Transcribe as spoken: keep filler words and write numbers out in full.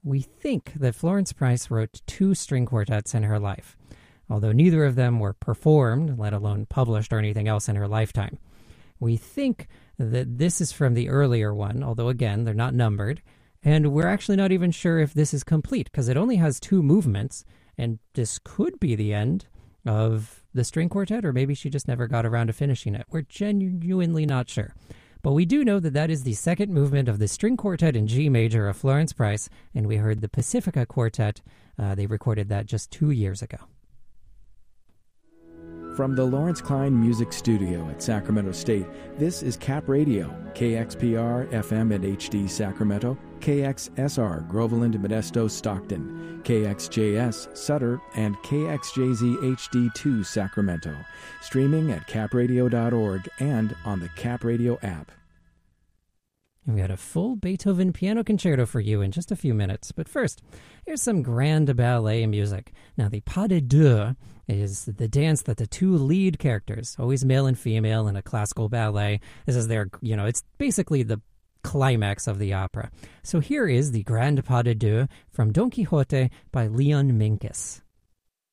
We think that Florence Price wrote two string quartets in her life, although neither of them were performed, let alone published or anything else in her lifetime. We think that this is from the earlier one, although again, they're not numbered, and we're actually not even sure if this is complete, because it only has two movements, and this could be the end of the string quartet, or maybe she just never got around to finishing it. We're genuinely not sure. But we do know that that is the second movement of the string quartet in G major of Florence Price, and we heard the Pacifica Quartet. Uh, they recorded that just two years ago. From the Lawrence Klein Music Studio at Sacramento State, this is Cap Radio, K X P R F M and H D Sacramento, K X S R Groveland, Modesto, Stockton, K X J S Sutter, and K X J Z H D two Sacramento. Streaming at cap radio dot org and on the Cap Radio app. We got a full Beethoven piano concerto for you in just a few minutes. But first, here's some grand ballet music. Now, the pas de deux is the dance that the two lead characters, always male and female in a classical ballet, this is their, you know, it's basically the climax of the opera. So here is the Grand Pas de Deux from Don Quixote by Leon Menkes.